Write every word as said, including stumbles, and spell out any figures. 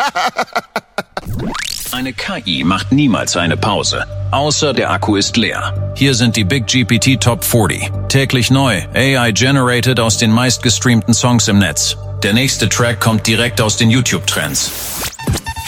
Eine K I macht niemals eine Pause, außer der Akku ist leer. Hier sind die Big G P T Top vierzig. Täglich neu, A I-generated aus den meistgestreamten Songs im Netz. Der nächste Track kommt direkt aus den YouTube-Trends.